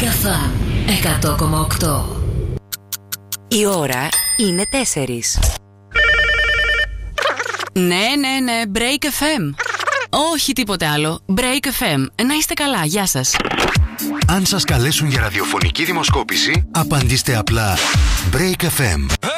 Wafa 100,8. Η ώρα είναι 4. Ναι, Break FM. Όχι τίποτε άλλο. Break FM. Να είστε καλά, γεια σας. Αν σας καλέσουν για ραδιοφωνική δημοσκόπηση, απαντήστε απλά Break FM.